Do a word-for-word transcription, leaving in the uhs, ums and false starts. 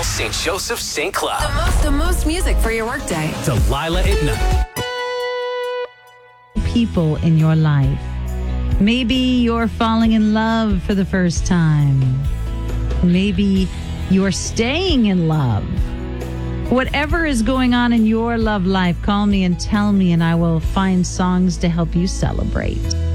Montreal, Saint Joseph, Saint Cloud. The most, the most music for your workday. Delilah at night. People in your life. Maybe you're falling in love for the first time. Maybe you're staying in love. Whatever is going on in your love life, call me and tell me, and I will find songs to help you celebrate.